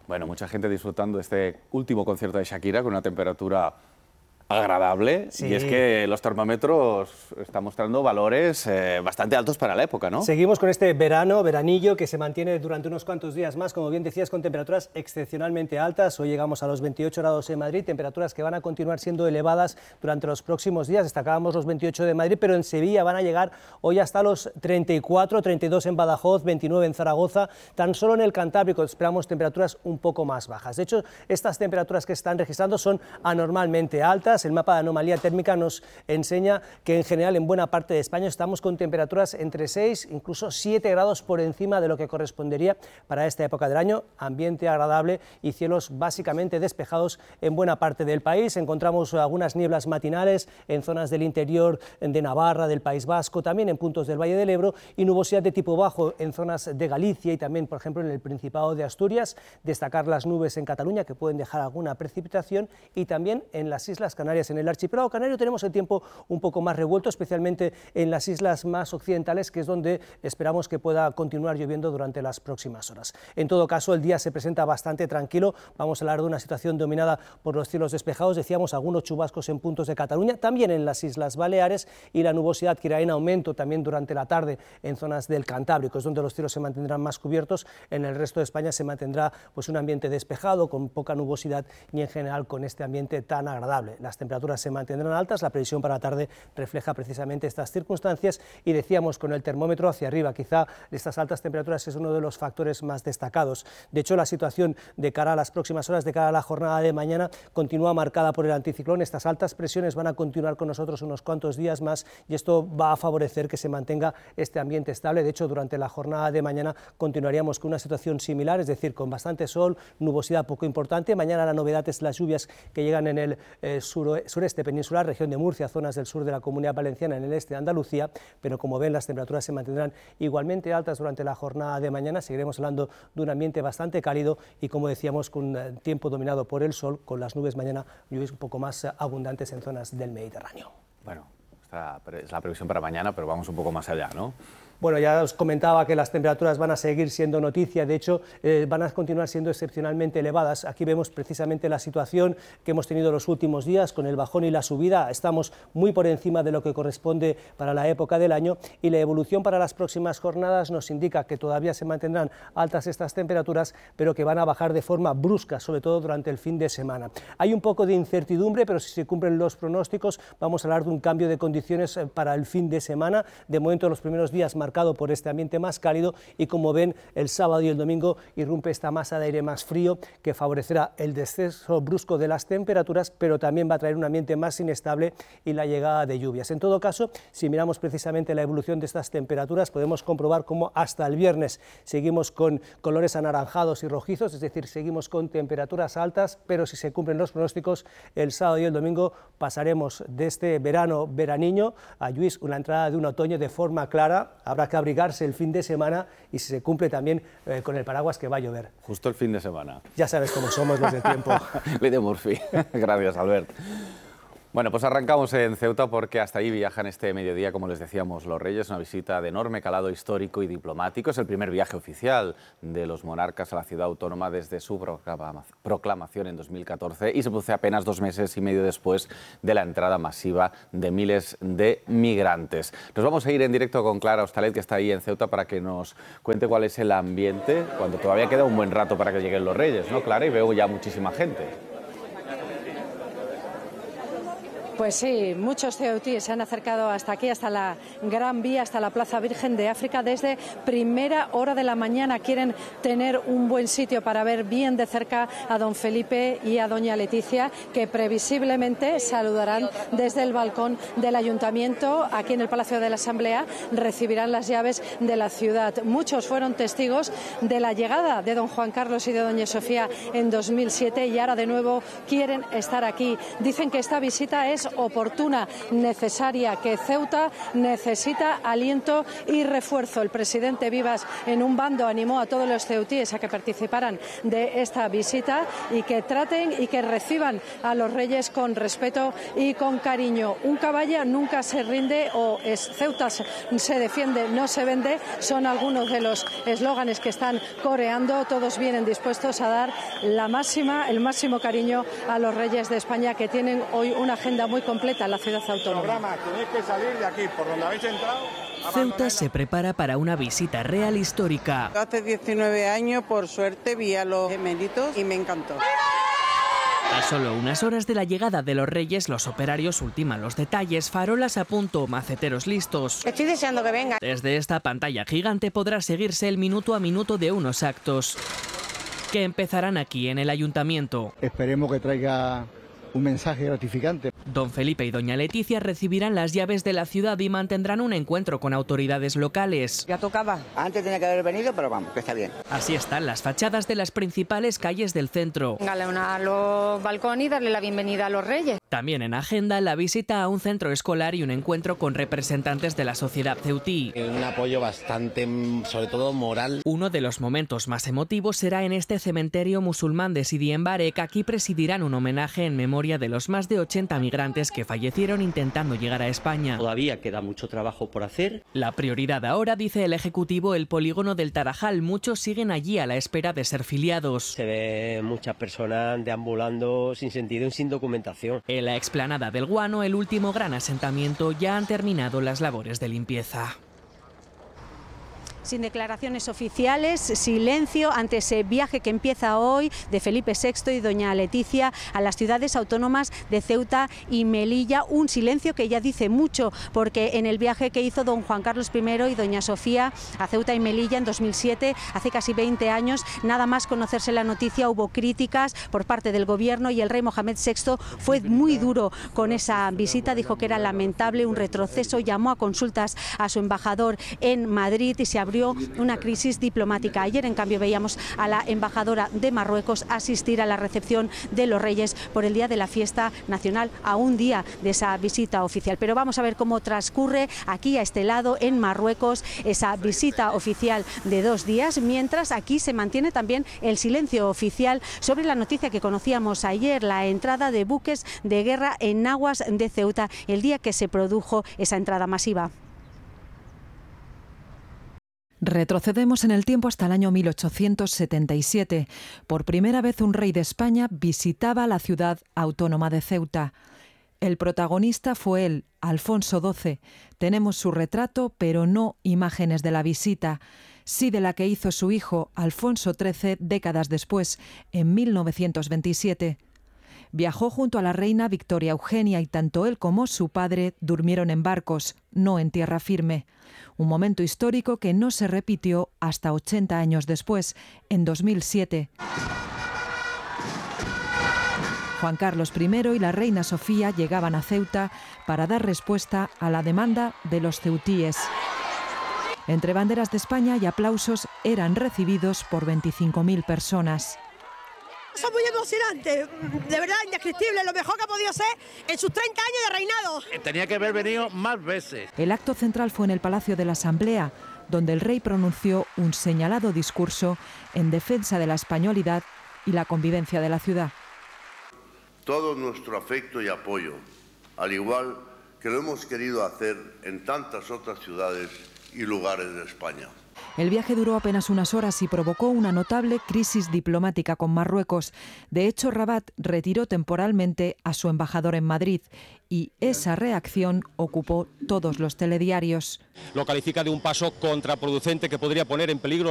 Bueno, mucha gente disfrutando de este último concierto de Shakira con una temperatura agradable, sí. Y es que los termómetros están mostrando valores bastante altos para la época, ¿no? Seguimos con este veranillo que se mantiene durante unos cuantos días más, como bien decías, con temperaturas excepcionalmente altas. Hoy llegamos a los 28 grados en Madrid, temperaturas que van a continuar siendo elevadas durante los próximos días. Destacábamos los 28 de Madrid, pero en Sevilla van a llegar hoy hasta los 34, 32 en Badajoz, 29 en Zaragoza. Tan solo en el Cantábrico esperamos temperaturas un poco más bajas. De hecho, estas temperaturas que se están registrando son anormalmente altas. El mapa de anomalía térmica nos enseña que en general en buena parte de España estamos con temperaturas entre 6, incluso 7 grados por encima de lo que correspondería para esta época del año. Ambiente agradable y cielos básicamente despejados en buena parte del país. Encontramos algunas nieblas matinales en zonas del interior de Navarra, del País Vasco, también en puntos del Valle del Ebro, y nubosidad de tipo bajo en zonas de Galicia y también, por ejemplo, en el Principado de Asturias. Destacar las nubes en Cataluña, que pueden dejar alguna precipitación, y también en las Islas Canarias. En el archipiélago canario tenemos el tiempo un poco más revuelto, especialmente en las islas más occidentales, que es donde esperamos que pueda continuar lloviendo durante las próximas horas. En todo caso, el día se presenta bastante tranquilo. Vamos a hablar de una situación dominada por los cielos despejados. Decíamos algunos chubascos en puntos de Cataluña, también en las Islas Baleares, y la nubosidad que irá en aumento también durante la tarde en zonas del Cantábrico, es donde los cielos se mantendrán más cubiertos. En el resto de España se mantendrá pues un ambiente despejado, con poca nubosidad y en general con este ambiente tan agradable. Las temperaturas se mantendrán altas, la previsión para la tarde refleja precisamente estas circunstancias, y decíamos con el termómetro hacia arriba, quizá estas altas temperaturas es uno de los factores más destacados. De hecho, la situación de cara a las próximas horas, de cara a la jornada de mañana, continúa marcada por el anticiclón. Estas altas presiones van a continuar con nosotros unos cuantos días más y esto va a favorecer que se mantenga este ambiente estable. De hecho, durante la jornada de mañana continuaríamos con una situación similar, es decir, con bastante sol, nubosidad poco importante. Mañana la novedad es las lluvias que llegan en el sureste peninsular, región de Murcia, zonas del sur de la Comunidad Valenciana, en el este de Andalucía, pero como ven, las temperaturas se mantendrán igualmente altas durante la jornada de mañana. Seguiremos hablando de un ambiente bastante cálido y, como decíamos, con tiempo dominado por el sol, con las nubes mañana, lluvias un poco más abundantes en zonas del Mediterráneo. Bueno, esta es la previsión para mañana, pero vamos un poco más allá, ¿no? Bueno, ya os comentaba que las temperaturas van a seguir siendo noticia, de hecho van a continuar siendo excepcionalmente elevadas. Aquí vemos precisamente la situación que hemos tenido los últimos días con el bajón y la subida. Estamos muy por encima de lo que corresponde para la época del año, y la evolución para las próximas jornadas nos indica que todavía se mantendrán altas estas temperaturas, pero que van a bajar de forma brusca, sobre todo durante el fin de semana. Hay un poco de incertidumbre, pero si se cumplen los pronósticos vamos a hablar de un cambio de condiciones para el fin de semana. De momento, los primeros días marcado por este ambiente más cálido, y como ven, el sábado y el domingo irrumpe esta masa de aire más frío que favorecerá el descenso brusco de las temperaturas, pero también va a traer un ambiente más inestable y la llegada de lluvias. En todo caso, si miramos precisamente la evolución de estas temperaturas, podemos comprobar cómo hasta el viernes seguimos con colores anaranjados y rojizos, es decir, seguimos con temperaturas altas, pero si se cumplen los pronósticos, el sábado y el domingo pasaremos de este veraniño a Lluís, una entrada de un otoño de forma clara. Habrá que abrigarse el fin de semana y si se cumple también con el paraguas que va a llover. Justo el fin de semana. Ya sabes cómo somos los de tiempo. Ley de Murphy. Gracias, Albert. Bueno, pues arrancamos en Ceuta porque hasta ahí viajan este mediodía, como les decíamos, los Reyes, una visita de enorme calado histórico y diplomático. Es el primer viaje oficial de los monarcas a la ciudad autónoma desde su proclamación en 2014 y se produce apenas 2 meses y medio después de la entrada masiva de miles de migrantes. Nos vamos a ir en directo con Clara Hostalet, que está ahí en Ceuta, para que nos cuente cuál es el ambiente cuando todavía queda un buen rato para que lleguen los Reyes, ¿no, Clara? Y veo ya muchísima gente. Pues sí, muchos ceutíes se han acercado hasta aquí, hasta la Gran Vía, hasta la Plaza Virgen de África, desde primera hora de la mañana. Quieren tener un buen sitio para ver bien de cerca a don Felipe y a doña Leticia, que previsiblemente saludarán desde el balcón del Ayuntamiento. Aquí en el Palacio de la Asamblea recibirán las llaves de la ciudad. Muchos fueron testigos de la llegada de don Juan Carlos y de doña Sofía en 2007 y ahora de nuevo quieren estar aquí. Dicen que esta visita es oportuna, necesaria, que Ceuta necesita aliento y refuerzo. El presidente Vivas, en un bando, animó a todos los ceutíes a que participaran de esta visita y que traten y que reciban a los reyes con respeto y con cariño. Un caballa nunca se rinde, o Ceuta se defiende, no se vende, son algunos de los eslóganes que están coreando. Todos vienen dispuestos a dar el máximo cariño a los reyes de España, que tienen hoy una agenda muy completa en la ciudad autónoma. Tenéis que salir de aquí, por donde habéis entrado. Ceuta se prepara para una visita real histórica. Hace 19 años, por suerte, vi a los gemelitos y me encantó. A solo unas horas de la llegada de los reyes, los operarios ultiman los detalles, farolas a punto, maceteros listos. Estoy deseando que venga. Desde esta pantalla gigante podrá seguirse el minuto a minuto de unos actos que empezarán aquí en el ayuntamiento. Esperemos que traiga un mensaje gratificante. Don Felipe y doña Leticia recibirán las llaves de la ciudad y mantendrán un encuentro con autoridades locales. Ya tocaba. Antes tenía que haber venido, pero vamos, que está bien. Así están las fachadas de las principales calles del centro. A los balcones y darle la bienvenida a los reyes. También en agenda la visita a un centro escolar y un encuentro con representantes de la sociedad ceutí. Un apoyo bastante, sobre todo moral. Uno de los momentos más emotivos será en este cementerio musulmán de Sidi Embarek. Aquí presidirán un homenaje en memoria de los más de 80 migrantes que fallecieron intentando llegar a España. Todavía queda mucho trabajo por hacer. La prioridad ahora, dice el Ejecutivo, el polígono del Tarajal. Muchos siguen allí a la espera de ser filiados. Se ve muchas personas deambulando sin sentido y sin documentación. En la explanada del Guano, el último gran asentamiento, ya han terminado las labores de limpieza. Sin declaraciones oficiales, silencio ante ese viaje que empieza hoy de Felipe VI y doña Leticia a las ciudades autónomas de Ceuta y Melilla. Un silencio que ya dice mucho, porque en el viaje que hizo don Juan Carlos I y doña Sofía a Ceuta y Melilla en 2007, hace casi 20 años, nada más conocerse la noticia hubo críticas por parte del gobierno y el rey Mohamed VI fue muy duro con esa visita, dijo que era lamentable, un retroceso, llamó a consultas a su embajador en Madrid y se abrió una crisis diplomática. Ayer, en cambio, veíamos a la embajadora de Marruecos asistir a la recepción de los reyes por el día de la fiesta nacional, a un día de esa visita oficial. Pero vamos a ver cómo transcurre aquí a este lado, en Marruecos, esa visita oficial de 2 días, mientras aquí se mantiene también el silencio oficial sobre la noticia que conocíamos ayer, la entrada de buques de guerra en aguas de Ceuta, el día que se produjo esa entrada masiva. Retrocedemos en el tiempo hasta el año 1877. Por primera vez un rey de España visitaba la ciudad autónoma de Ceuta. El protagonista fue él, Alfonso XII. Tenemos su retrato, pero no imágenes de la visita. Sí de la que hizo su hijo, Alfonso XIII, décadas después, en 1927. Viajó junto a la reina Victoria Eugenia y tanto él como su padre durmieron en barcos, no en tierra firme. Un momento histórico que no se repitió hasta 80 años después, en 2007. Juan Carlos I y la reina Sofía llegaban a Ceuta para dar respuesta a la demanda de los ceutíes. Entre banderas de España y aplausos eran recibidos por 25.000 personas. Son muy emocionantes, de verdad indescriptible, lo mejor que ha podido ser en sus 30 años de reinado. Tenía que haber venido más veces. El acto central fue en el Palacio de la Asamblea, donde el rey pronunció un señalado discurso en defensa de la españolidad y la convivencia de la ciudad. Todo nuestro afecto y apoyo, al igual que lo hemos querido hacer en tantas otras ciudades y lugares de España. El viaje duró apenas unas horas y provocó una notable crisis diplomática con Marruecos. De hecho, Rabat retiró temporalmente a su embajador en Madrid y esa reacción ocupó todos los telediarios. Lo califica de un paso contraproducente que podría poner en peligro